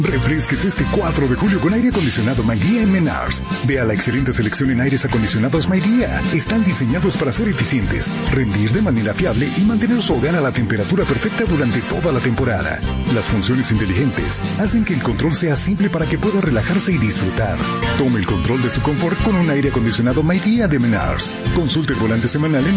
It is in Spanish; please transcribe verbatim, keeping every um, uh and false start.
Refresques este cuatro de julio con aire acondicionado Maidía en Menards. Vea la excelente selección en aires acondicionados Maidía. Están diseñados para ser eficientes, rendir de manera fiable y mantener su hogar a la temperatura perfecta durante toda la temporada. Las funciones inteligentes hacen que el control sea simple para que pueda relajarse y disfrutar. Tome el control de su confort con un aire acondicionado Maidía de Menards. Consulte el volante semanal en